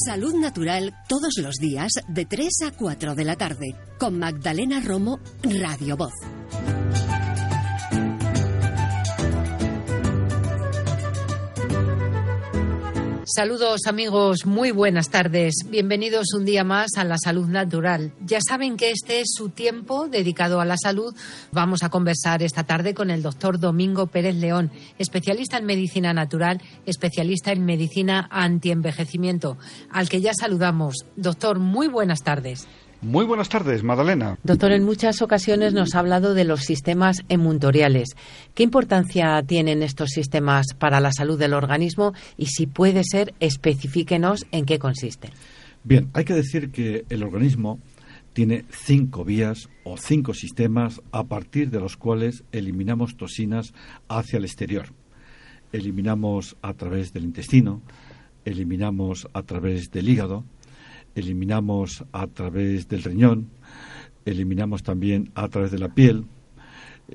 Salud Natural todos los días de 3 a 4 de la tarde con Magdalena Romo, Radio Voz. Saludos amigos, muy buenas tardes. Bienvenidos un día más a La Salud Natural. Ya saben que este es su tiempo dedicado a la salud. Vamos a conversar esta tarde con el doctor Domingo Pérez León, especialista en medicina natural, especialista en medicina antienvejecimiento, al que ya saludamos. Doctor, muy buenas tardes. Muy buenas tardes, Magdalena. Doctor, en muchas ocasiones nos ha hablado de los sistemas emuntoriales. ¿Qué importancia tienen estos sistemas para la salud del organismo? Y si puede ser, especifíquenos en qué consisten. Bien, hay que decir que el organismo tiene 5 vías o 5 sistemas a partir de los cuales eliminamos toxinas hacia el exterior. Eliminamos a través del intestino, eliminamos a través del hígado, eliminamos a través del riñón, eliminamos también a través de la piel,